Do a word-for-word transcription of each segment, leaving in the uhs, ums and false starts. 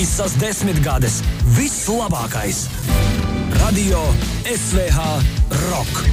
Visas desmitgades, viss labākais. Radio S V H Rock.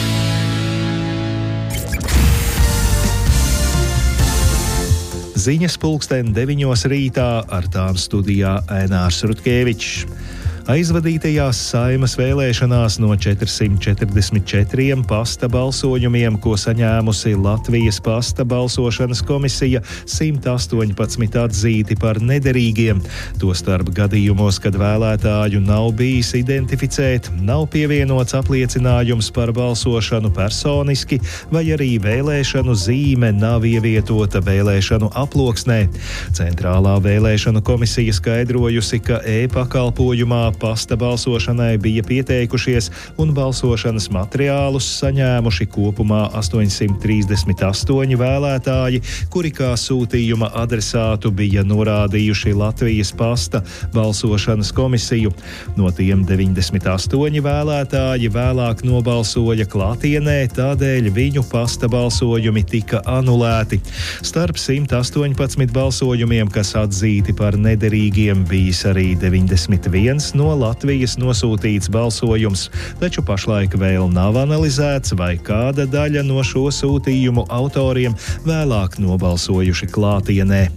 Ziņas pulksten deviņos rītā, ar tām studijā Ainārs Rutkevičs. Aizvadītajās Saeimas vēlēšanās no četrsimt četrdesmit četriem pasta balsojumiem, ko saņēmusi Latvijas pasta balsošanas komisija, simt astoņpadsmit atzīti par nederīgiem. Tostarp gadījumos, kad vēlētāju nav bijis identificēt, nav pievienots apliecinājums par balsošanu personiski, vai arī vēlēšanu zīme nav ievietota vēlēšanu aploksnē. Centrālā vēlēšanu komisija skaidrojusi, ka e-pakalpojumā pasta balsošanai bija pieteikušies un balsošanas materiālus saņēmuši kopumā astoņsimt trīsdesmit astoņi vēlētāji, kuri kā sūtījuma adresātu bija norādījuši Latvijas pasta balsošanas komisiju. No tiem deviņdesmit astoņi vēlētāji vēlāk nobalsoja klātienē, tādēļ viņu pasta balsojumi tika anulēti. Starp simt astoņpadsmit balsojumiem, kas atzīti par nederīgiem, bijis arī deviņdesmit viens no Latvijas nosūtīts balsojums, taču pašlaik vēl nav analizēts, vai kāda daļa no šo sūtījumu autoriem vēlāk nobalsojuši klātienē.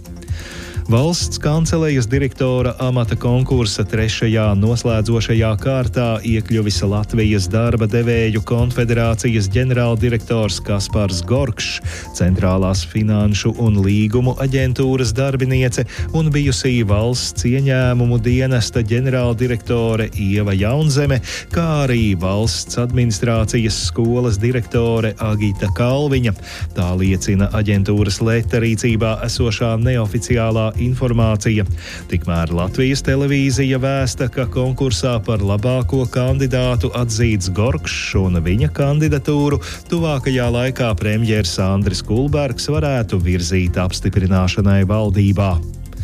Valsts kancelejas direktora amata konkursa trešajā noslēdzošajā kārtā iekļuvis Latvijas darba devēju konfederācijas ģenerāldirektors Kaspars Gorkšs, Centrālās finanšu un līgumu aģentūras darbiniece un bijusī valsts ieņēmumu dienesta ģenerāldirektore Ieva Jaunzeme, kā arī valsts administrācijas skolas direktore Agita Kalviņa. Tā liecina aģentūras leta rīcībā esošā neoficiālā informācija. Tikmēr Latvijas televīzija vēsta, ka konkursā par labāko kandidātu atzīts Gorkšs un viņa kandidatūru tuvākajā laikā premjers Andris Kulbergs varētu virzīt apstiprināšanai valdībā.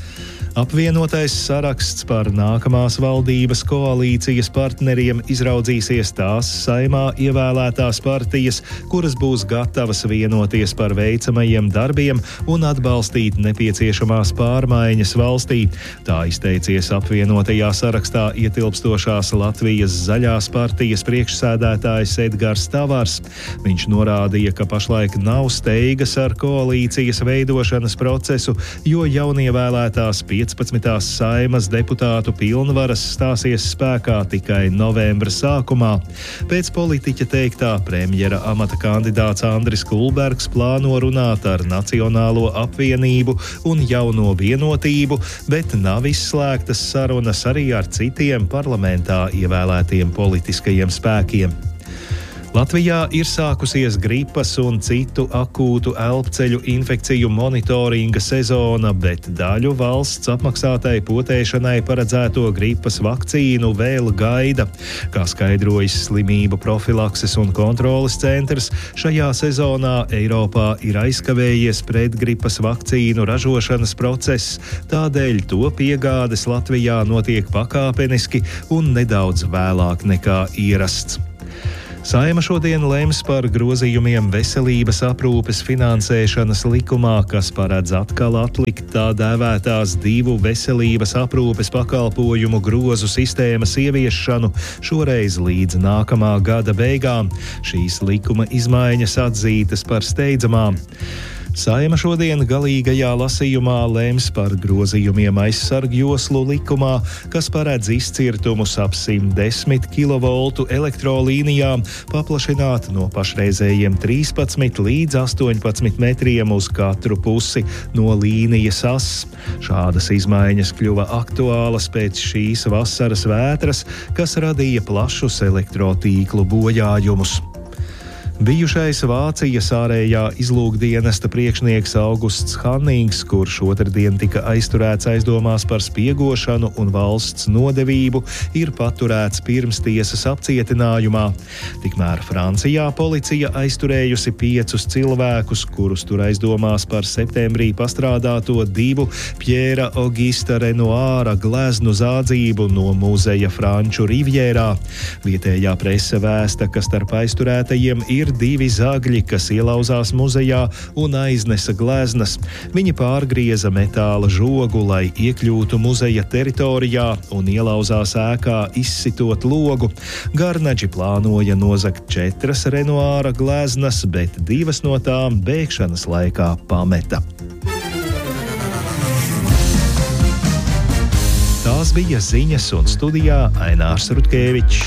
Apvienotais saraksts par nākamās valdības koalīcijas partneriem izraudzīsies tās Saeimā ievēlētās partijas, kuras būs gatavas vienoties par veicamajiem darbiem un atbalstīt nepieciešamās pārmaiņas valstī. Tā izteicies apvienotajā sarakstā ietilpstošās Latvijas zaļās partijas priekšsēdētājs Edgars Tavars. Viņš norādīja, ka pašlaik nav steigas ar koalīcijas veidošanas procesu, jo jaunievēlētās piecpadsmitās Saeimas deputātu pilnvaras stāsies spēkā tikai novembra sākumā. Pēc politiķa teiktā, premjera amata kandidāts Andris Kulbergs plāno runāt ar Nacionālo apvienību un Jauno vienotību, bet nav izslēgtas sarunas arī ar citiem parlamentā ievēlētiem politiskajiem spēkiem. Latvijā ir sākusies gripas un citu akūtu elpceļu infekciju monitoringa sezona, bet daļu valsts apmaksātai potēšanai paredzēto gripas vakcīnu vēl gaida. Kā skaidrojas Slimību profilakses un kontroles centrs, šajā sezonā Eiropā ir aizkavējies pretgripas vakcīnu ražošanas process, tādēļ to piegādes Latvijā notiek pakāpeniski un nedaudz vēlāk nekā ierasts. Saeima šodien lems par grozījumiem veselības aprūpes finansēšanas likumā, kas paredz atkal atlikt tā dēvētās divu veselības aprūpes pakalpojumu grozu sistēmas ieviešanu, šoreiz līdz nākamā gada beigām. Šīs likuma izmaiņas atzītas par steidzamām. Saeima šodien galīgajā lasījumā lems par grozījumiem aizsargjoslu likumā, kas paredz izcirtumus ap simt desmit kilovoltu elektrolīnijām paplašināt no pašreizējiem trīspadsmit līdz astoņpadsmit metriem uz katru pusi no līnijas as. Šādas izmaiņas kļuva aktuālas pēc šīs vasaras vētras, kas radīja plašus elektrotīklu bojājumus. Bijušais Vācijas ārējā izlūkdienesta priekšnieks Augusts Hannings, kurš otrdien tika aizturēts aizdomās par spiegošanu un valsts nodevību, ir paturēts pirmstiesas apcietinājumā. Tikmēr Francijā policija aizturējusi piecus cilvēkus, kurus tur aizdomās par septembrī pastrādāto divu Pjēra Ogista Renoāra gleznu zādzību no muzeja Franču Rivjērā. Vietējā prese vēsta, ka starp aizturētajiem ir ir divi zagļi, kas ielauzās muzejā un aiznesa gleznas. Viņi pārgrieza metāla žogu, lai iekļūtu muzeja teritorijā un ielauzās ēkā, izsitot logu. Garnaģi plānoja nozagt četras Renoāra gleznas, bet divas no tām bēgšanas laikā pameta. Tās bija ziņas, un studijā Ainārs Rutkevičs.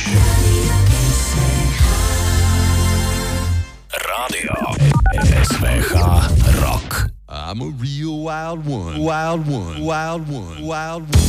Radio S V H Rock. I'm a real wild one, wild one, wild one, wild one.